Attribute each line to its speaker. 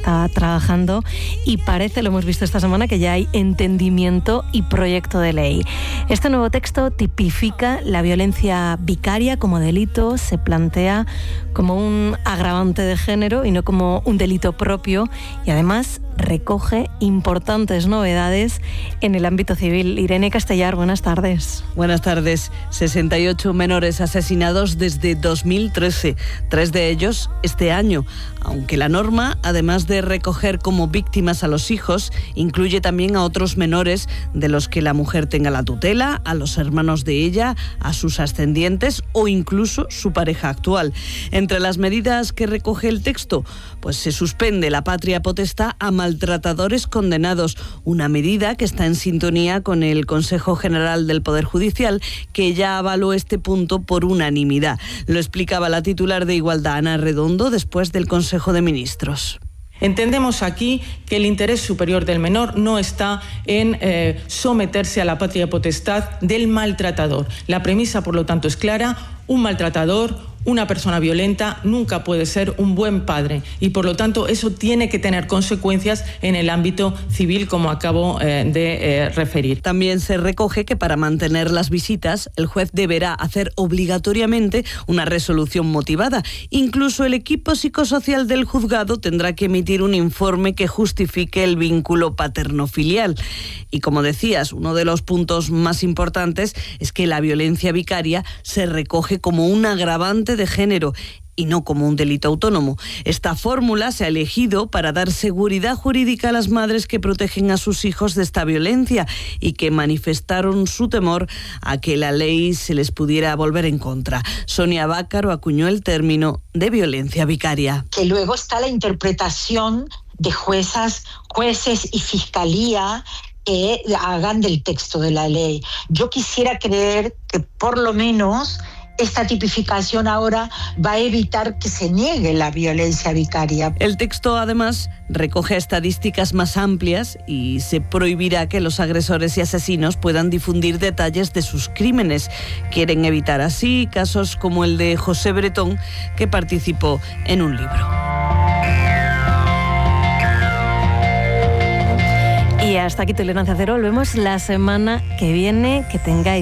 Speaker 1: está trabajando y parece, lo hemos visto esta semana, que ya hay entendimiento y proyecto de ley. Este nuevo texto tipifica la violencia vicaria como delito, se plantea como un agravante de género y no como un delito propio, y además recoge importantes novedades en el ámbito civil. Irene Castellar, buenas tardes.
Speaker 2: Buenas tardes. 68 menores asesinados desde 2013, 3 de ellos este año, aunque la norma, además de recoger como víctimas a los hijos, incluye también a otros menores de los que la mujer tenga la tutela, a los hermanos de ella, a sus ascendientes o incluso su pareja actual. Entre las medidas que recoge el texto, pues se suspende la patria potestad a maltratadores condenados, una medida que está en sintonía con el Consejo General del Poder Judicial, que ya avaló este punto por unanimidad. Lo explicaba la titular de Igualdad, Ana Redondo, después del Consejo de Ministros.
Speaker 3: Entendemos aquí que el interés superior del menor no está en someterse a la patria potestad del maltratador. La premisa, por lo tanto, es clara: un maltratador, una persona violenta, nunca puede ser un buen padre, y por lo tanto eso tiene que tener consecuencias en el ámbito civil, como acabo de referir.
Speaker 2: También se recoge que para mantener las visitas el juez deberá hacer obligatoriamente una resolución motivada. Incluso el equipo psicosocial del juzgado tendrá que emitir un informe que justifique el vínculo paterno-filial. Y como decías, uno de los puntos más importantes es que la violencia vicaria se recoge como un agravante de género y no como un delito autónomo. Esta fórmula se ha elegido para dar seguridad jurídica a las madres que protegen a sus hijos de esta violencia y que manifestaron su temor a que la ley se les pudiera volver en contra. Sonia Bácaro acuñó el término de violencia vicaria.
Speaker 4: Que luego está la interpretación de jueces y fiscalía que hagan del texto de la ley. Yo quisiera creer que por lo menos esta tipificación ahora va a evitar que se niegue la violencia vicaria.
Speaker 2: El texto, además, recoge estadísticas más amplias y se prohibirá que los agresores y asesinos puedan difundir detalles de sus crímenes. Quieren evitar así casos como el de José Bretón, que participó en un libro.
Speaker 1: Y hasta aquí Tolerancia Cero. Volvemos la semana que viene. Que tengáis